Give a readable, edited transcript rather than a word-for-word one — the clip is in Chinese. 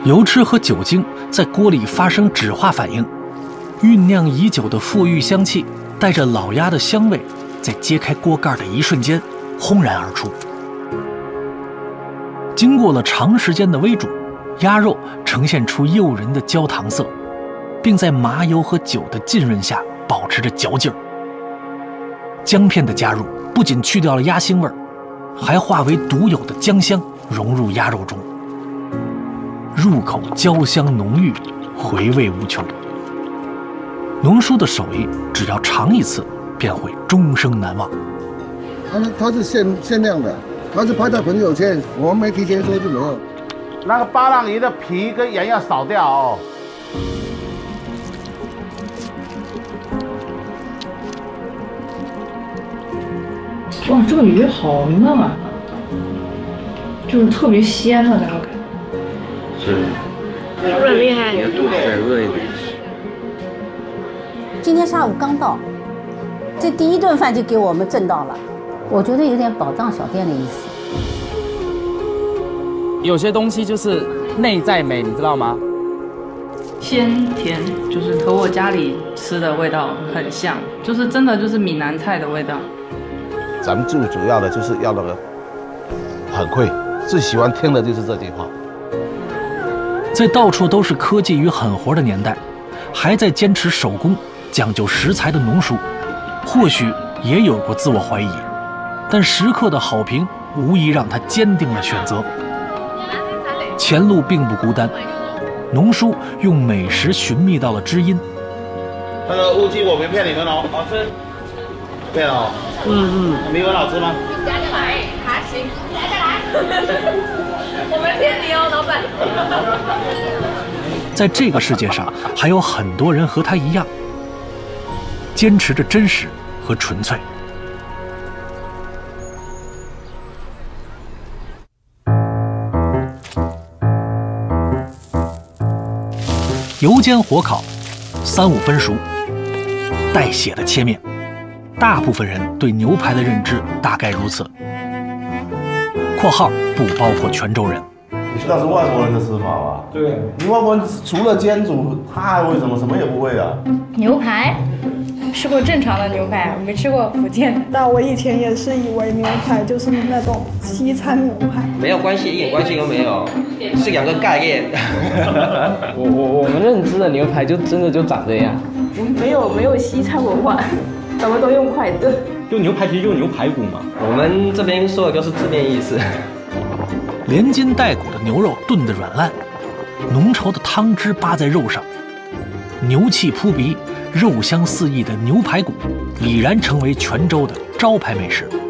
油脂和酒精在锅里发生酯化反应，酝酿已久的馥郁香气带着老鸭的香味，在揭开锅盖的一瞬间轰然而出。经过了长时间的煨煮，鸭肉呈现出诱人的焦糖色，并在麻油和酒的浸润下保持着嚼劲儿。姜片的加入不仅去掉了鸭腥味儿，还化为独有的姜香融入鸭肉中，入口焦香浓郁，回味无穷。农叔的手艺只要尝一次便会终生难忘。 它是限量的，它是拍在朋友圈，我们没提前说就没有。 那个巴浪鱼的皮跟盐要扫掉哦。 哇，这个鱼好嫩啊，就是特别鲜的那种感觉。 是， 润厉害， 再润一点。 今天下午刚到，这第一顿饭就给我们挣到了，我觉得有点宝藏小店的意思。 有些东西就是内在美，你知道吗？ 鲜甜，就是和我家里吃的味道很像，就是真的就是闽南菜的味道。 咱们最主要的就是要那个很会，最喜欢听的就是这句话。 在到处都是科技与狠活的年代，还在坚持手工、讲究食材的农叔，或许也有过自我怀疑，但时刻的好评无疑让他坚定了选择。前路并不孤单，农叔用美食寻觅到了知音。 那个乌鸡我没骗你们哦，好吃。骗哦。米粉好吃吗？ 加进来，还行，加进来。我没骗你哦，老板。 在这个世界上，还有很多人和他一样，坚持着真实和纯粹。油煎火烤，3-5分熟，带血的切面。大部分人对牛排的认知大概如此（括号不包括泉州人）。 你知道是外国人的吃法吧？对，你外国人除了煎煮，他还会什么？什么也不会啊。 牛排，吃过正常的牛排，我没吃过福建。 但我以前也是以为牛排就是那种西餐牛排， 没有关系，一点关系都没有，是两个概念。 我们认知的牛排就真的就长这样。 没有西餐文化，咱们都用筷子。 就牛排其实就是牛排骨嘛。 我们这边说的就是字面意思。 连筋带骨的牛肉炖得软烂，浓稠的汤汁扒在肉上，牛气扑鼻，肉香四溢的牛排骨已然成为泉州的招牌美食。